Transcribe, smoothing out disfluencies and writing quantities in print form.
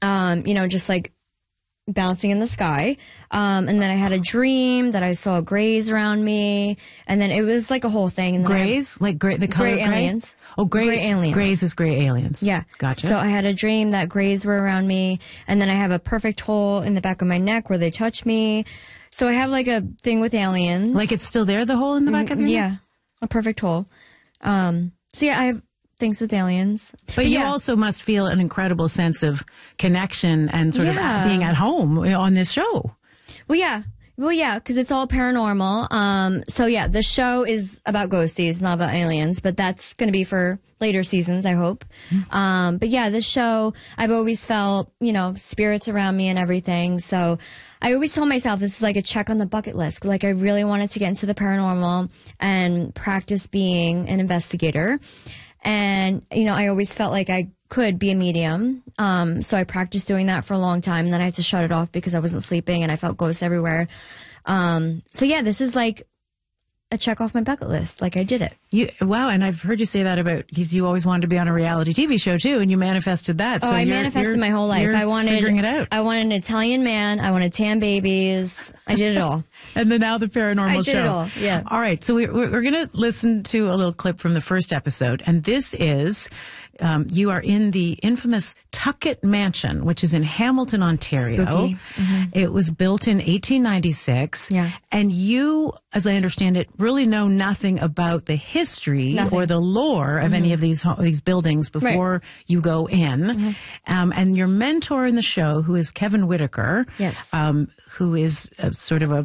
just like bouncing in the sky. And then I had a dream that I saw grays around me. And then it was like a whole thing. And Grays? Like the color gray aliens. Oh, gray aliens. Grays is gray aliens. Yeah. Gotcha. So I had a dream that grays were around me. And then I have a perfect hole in the back of my neck where they touch me. So I have like a thing with aliens. Like it's still there, the hole in the back of your neck? Yeah. A perfect hole. So yeah, I have things with aliens. But you also must feel an incredible sense of connection and sort of being at home on this show. Well, yeah, because it's all paranormal. So yeah, the show is about ghosties, not about aliens, but that's going to be for later seasons, I hope. But yeah, this show, I've always felt, spirits around me and everything. So I always told myself this is like a check on the bucket list. Like I really wanted to get into the paranormal and practice being an investigator. And, I always felt like I could be a medium. So I practiced doing that for a long time. And then I had to shut it off because I wasn't sleeping and I felt ghosts everywhere. So yeah, this is like a check off my bucket list. Like I did it. Wow. And I've heard you say that because you always wanted to be on a reality TV show too. And you manifested that. Oh, so I manifested my whole life. I wanted figuring it out. I wanted an Italian man. I wanted tan babies. I did it all. And then now the paranormal show. I did it all. Yeah. All right. So we're going to listen to a little clip from the first episode. And this is, you are in the infamous Tuckett Mansion, which is in Hamilton, Ontario. Spooky. Mm-hmm. It was built in 1896. Yeah. And you, as I understand it, really know nothing about the history or the lore of any of these buildings before you go in. And your mentor in the show, who is Kevin Whitaker, yes, who is sort of a